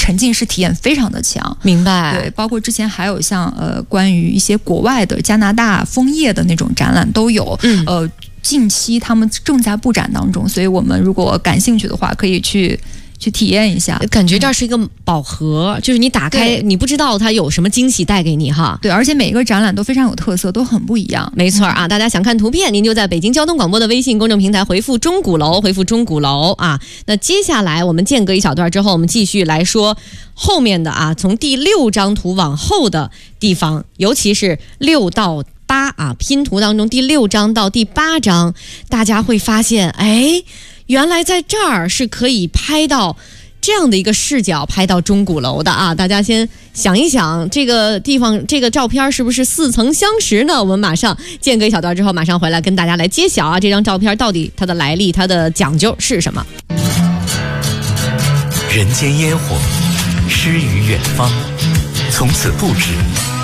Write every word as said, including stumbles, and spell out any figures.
沉浸式体验非常的强。 明白。 对，包括之前还有像呃关于一些国外的加拿大枫叶的那种展览都有。嗯，呃，近期他们正在布展当中，所以我们如果感兴趣的话，可以去。去体验一下， 感觉这是一个宝盒，就是你打开你不知道它有什么惊喜带给你哈。 对，而且每一个展览都非常有特色，都很不一样。 没错啊，大家想看图片，您就在北京交通广播的微信公众平台回复钟鼓楼，回复钟鼓楼啊。那接下来我们间隔一小段之后，我们继续来说后面的啊，从第六张图往后的地方，尤其是六到八啊，拼图当中第六张到第八张，大家会发现，哎。原来在这儿是可以拍到这样的一个视角，拍到钟鼓楼的啊！大家先想一想，这个地方这个照片是不是似曾相识呢？我们马上间隔一小段之后，马上回来跟大家来揭晓啊！这张照片到底它的来历、它的讲究是什么？ 人间烟火，诗与远方，从此不止